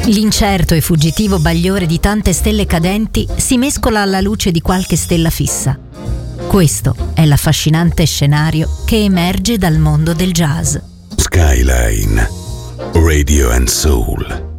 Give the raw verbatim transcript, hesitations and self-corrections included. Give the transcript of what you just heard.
L'incerto e fuggitivo bagliore di tante stelle cadenti si mescola alla luce di qualche stella fissa. Questo è l'affascinante scenario che emerge dal mondo del jazz. Skyline Radio and Soul.